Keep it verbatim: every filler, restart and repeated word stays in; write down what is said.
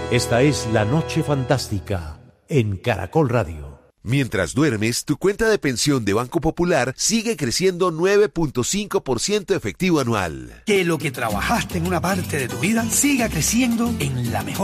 Esta es La Noche Fantástica en Caracol Radio. Mientras duermes, tu cuenta de pensión de Banco Popular sigue creciendo nueve punto cinco por ciento efectivo anual. Que lo que trabajaste en una parte de tu vida siga creciendo en la mejor